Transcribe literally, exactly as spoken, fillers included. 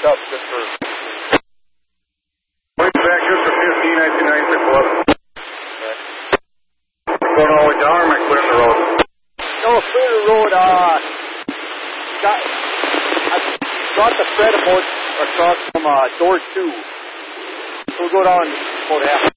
up just for... Wait back just for fifteen, nineteen ninety-six, eleven. Okay. Going all the way down or am I clearing the road? No, clear the road, uh... Got... I got the thread about across from, uh, door two. So we'll go down about half.